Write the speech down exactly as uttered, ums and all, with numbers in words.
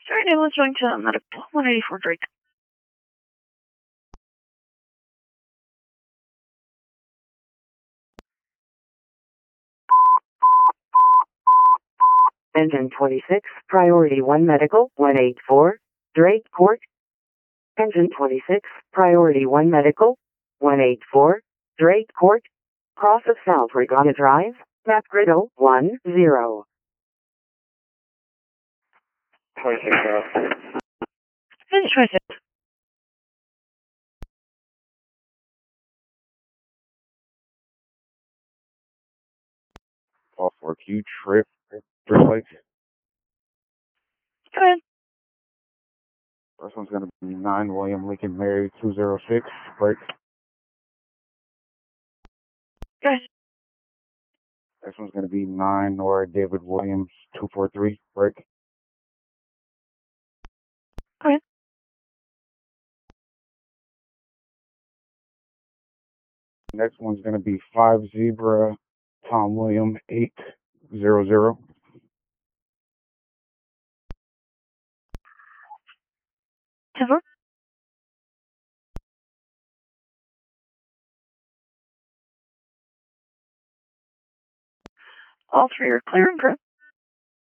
Sorry, ambulance going to medical one eighty-four Drake. Engine twenty-six, Priority one Medical, one eighty-four, Drake Court. Engine twenty-six, Priority one Medical, one eighty-four, Drake Court. Cross of South Regatta Drive, Map Griddle, one zero. twenty-six now. Finish twenty-six. Call for Q trip, first place. Go ahead. First one's going to be nine William Lincoln Mary two zero six, break. Go ahead. Next one's going to be nine Nora David Williams two four three, break. Go ahead. Next one's going to be five Zebra Tom William eight zero zero. ten four. All three are clear and correct.